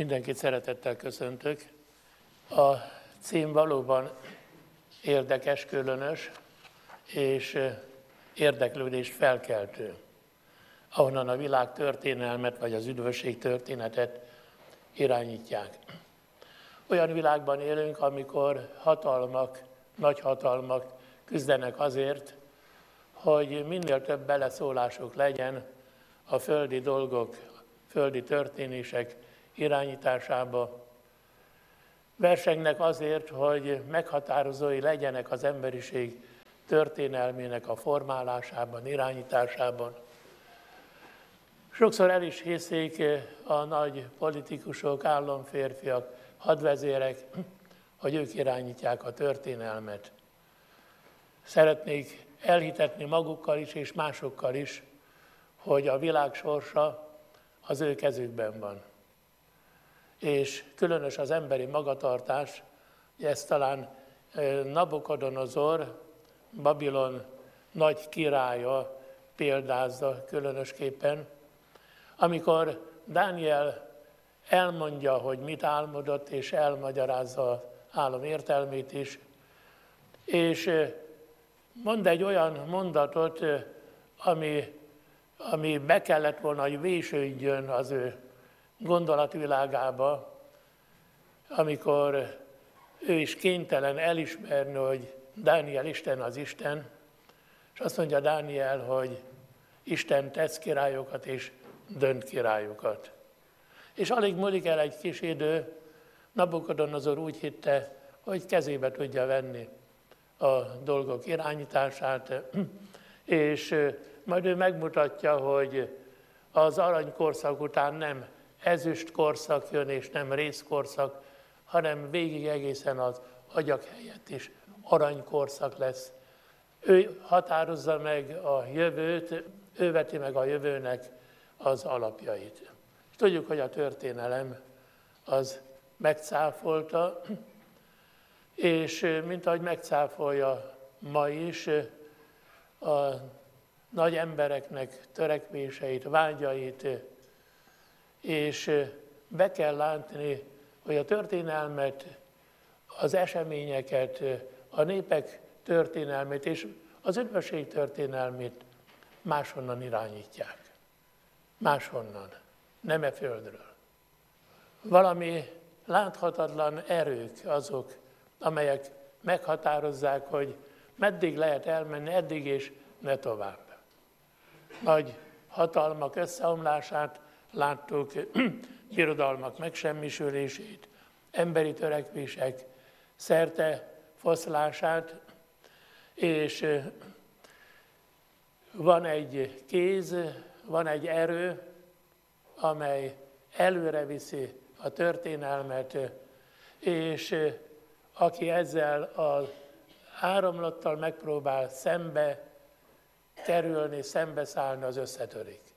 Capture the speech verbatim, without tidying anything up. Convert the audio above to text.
Mindenkit szeretettel köszöntök. A cím valóban érdekes, különös és érdeklődést felkeltő, ahonnan a világ történelmet vagy az üdvösség történetet irányítják. Olyan világban élünk, amikor hatalmak, nagy hatalmak küzdenek azért, hogy minél több beleszólásuk legyen a földi dolgok, földi történések irányításába. Versengnek azért, hogy meghatározói legyenek az emberiség történelmének a formálásában, irányításában. Sokszor el is hiszik a nagy politikusok, államférfiak, hadvezérek, hogy ők irányítják a történelmet. Szeretnék elhitetni magukkal is és másokkal is, hogy a világ sorsa az ő kezükben van. És különös az emberi magatartás, ezt talán Nabukodonozor, Babilon nagy királya példázza különösképpen, amikor Dániel elmondja, hogy mit álmodott, és elmagyarázza az álom értelmét is, és mond egy olyan mondatot, ami, ami be kellett volna, hogy vésődjön az ő gondolatvilágába, amikor ő is kénytelen elismerni, hogy Dániel Isten az Isten, és azt mondja Dániel, hogy Isten tesz királyokat és dönt királyokat. És alig múlik el egy kis idő, Nabukodonozor úgy hitte, hogy kezébe tudja venni a dolgok irányítását, és majd ő megmutatja, hogy az aranykorszak után nem ezüst korszak jön, és nem rézkorszak, hanem végig egészen az agyak helyett is aranykorszak lesz. Ő határozza meg a jövőt, ő veti meg a jövőnek az alapjait. És tudjuk, hogy a történelem az megcáfolta, és mint ahogy megcáfolja ma is a nagy embereknek törekvéseit, vágyait, és be kell látni, hogy a történelmet, az eseményeket, a népek történelmét és az üdvösség történelmét máshonnan irányítják. Máshonnan, nem e földről. Valami láthatatlan erők azok, amelyek meghatározzák, hogy meddig lehet elmenni, eddig és ne tovább. Nagy hatalmak összeomlását láttuk, birodalmak megsemmisülését, emberi törekvések szerte foszlását, és van egy kéz, van egy erő, amely előre viszi a történelmet, és aki ezzel az áramlattal megpróbál szembe kerülni, szembeszállni, az összetörik.